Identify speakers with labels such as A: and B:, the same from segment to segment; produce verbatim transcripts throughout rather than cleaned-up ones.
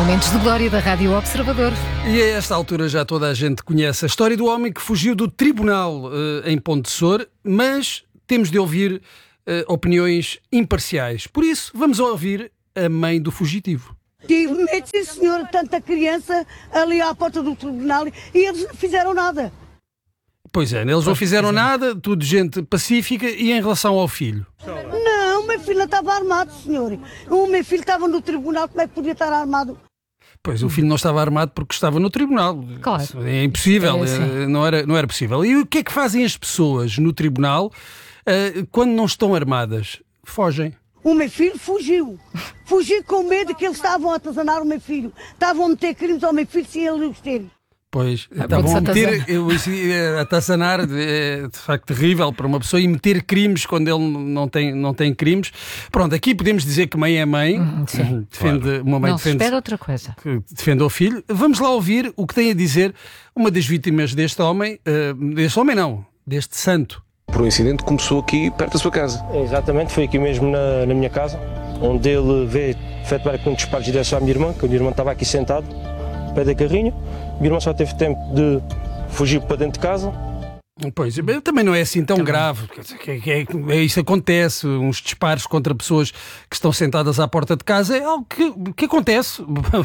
A: Momentos de glória da Rádio Observador.
B: E a esta altura já toda a gente conhece a história do homem que fugiu do tribunal uh, em Ponte de Sor, mas temos de ouvir uh, opiniões imparciais. Por isso, vamos ouvir a mãe do fugitivo.
C: E mete, sim senhor, tanta criança ali à porta do tribunal e eles não fizeram nada.
B: Pois é, eles não fizeram nada, tudo gente pacífica. E em relação ao filho?
C: Não, o meu filho estava armado, senhor. O meu filho estava no tribunal, como é que podia estar armado?
B: Pois, o filho não estava armado porque estava no tribunal.
A: Claro.
B: É impossível,
A: É assim.
B: não era, não era possível. E o que é que fazem as pessoas no tribunal uh, quando não estão armadas? Fogem.
C: O meu filho fugiu. Fugiu com medo que eles estavam a atazanar o meu filho. Estavam a meter crimes ao meu filho sem ele os ter.
B: Pois, estavam a meter, eu, isso, é, atazanar é de facto terrível para uma pessoa, e meter crimes quando ele não tem, não tem crimes. Pronto, aqui podemos dizer que mãe é mãe,
A: hum, sim.
B: defende,
A: Claro.
B: uma mãe
A: não se
B: defende,
A: espera outra coisa.
B: defende o filho. Vamos lá ouvir o que tem a dizer uma das vítimas deste homem, uh, deste homem não, deste santo.
D: Por um incidente que começou aqui perto da sua casa.
E: Exatamente, foi aqui mesmo na, na minha casa, onde ele veio efetuar com um disparo de direção à minha irmã, que a minha irmã estava aqui sentado, ao pé da carrinha. Minha irmã só teve tempo de fugir para dentro de casa.
B: Pois, também não é assim tão também. grave. Que, que, que, isso acontece, uns disparos contra pessoas que estão sentadas à porta de casa, é algo que, que acontece.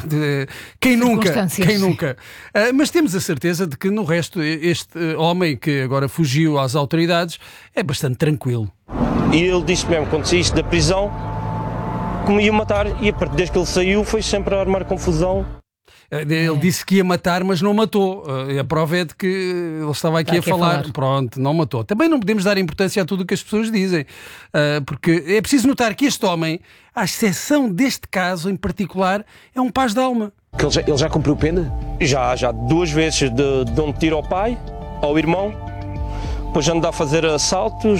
B: Quem nunca? Quem nunca? Uh, mas temos a certeza de que no resto, este homem que agora fugiu às autoridades é bastante tranquilo.
E: E ele disse mesmo, quando saísse da prisão, que me ia matar, e a partir desde que ele saiu foi sempre a armar confusão.
B: Ele disse que ia matar, mas não matou. A prova é de que ele estava aqui, aqui a, falar. a falar. Pronto, não matou. Também não podemos dar importância a tudo o que as pessoas dizem, porque é preciso notar que este homem, à exceção deste caso em particular, é um paz de alma.
D: Que ele, já, ele já cumpriu pena?
E: Já, já duas vezes, de, de um tiro ao pai, ao irmão, depois já anda a fazer assaltos,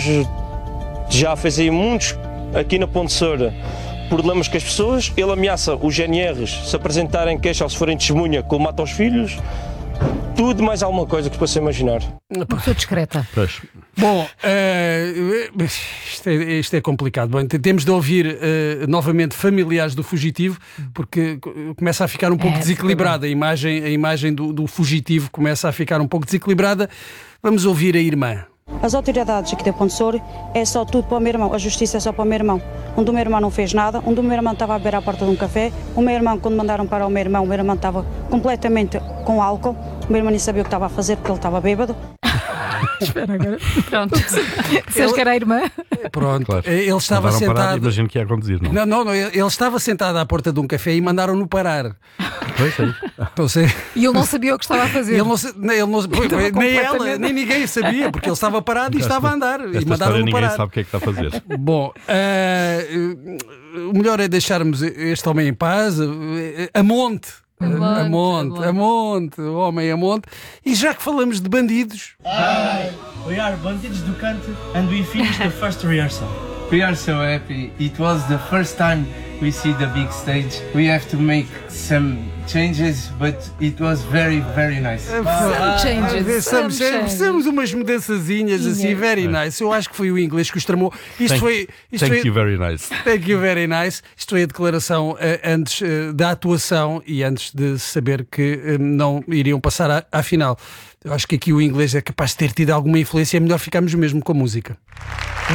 E: já fez aí muitos aqui na Ponte de Sor. Problemas com as pessoas, ele ameaça os G N Rs se apresentarem queixa ou se forem testemunha que ele mata os filhos, tudo mais alguma coisa que possa imaginar.
A: Uma pessoa discreta.
B: Pois. Bom, uh, isto, é, isto é complicado. Bem, temos de ouvir uh, novamente familiares do fugitivo, porque começa a ficar um pouco é, desequilibrada. A imagem, a imagem do, do fugitivo começa a ficar um pouco desequilibrada. Vamos ouvir a irmã.
F: As autoridades aqui da Ponte de Sor é só tudo para o meu irmão, a justiça é só para o meu irmão. Um do meu irmão não fez nada, um do meu irmão estava a beber à porta de um café, o meu irmão, quando mandaram para o meu irmão, o meu irmão estava completamente com álcool, o meu irmão nem sabia o que estava a fazer porque ele estava bêbado.
A: Espera agora. Pronto. Disseste que era a irmã?
B: Pronto. Claro. Ele estava sentado.
G: Parar, imagino que ia conduzir, não?
B: Não, não, não. Ele estava sentado à porta de um café e mandaram-no parar.
G: Pois é.
B: Não sei.
A: E ele não sabia o que estava a fazer.
B: Ele não, ele não, pois, nem
A: completamente...
B: ela, nem ninguém sabia, porque ele estava parado e estava a andar.
G: Esta
B: e mandaram-no parar.
G: Ninguém sabe o que é que está a fazer.
B: Bom, uh, o melhor é deixarmos este homem em paz. Uh, a monte.
A: A monte,
B: a monte, a monte, o homem a monte. E já que falamos de bandidos.
H: Hi, we are Bandidos do Canto and we finished the first rehearsal.
I: We are so happy. It was the first time we see the big stage. We have to make some changes, but it was very, very nice.
A: Some changes.
B: Some Fizemos umas mudançazinhas assim, very nice. Eu acho que foi o inglês que os tramou. Isto
G: thank,
B: foi. Isto
G: thank
B: foi,
G: you very nice.
B: Thank you very nice. Isto foi a declaração uh, antes uh, da atuação e antes de saber que uh, não iriam passar à, à final. Eu acho que aqui o inglês é capaz de ter tido alguma influência. É melhor ficarmos mesmo com a música.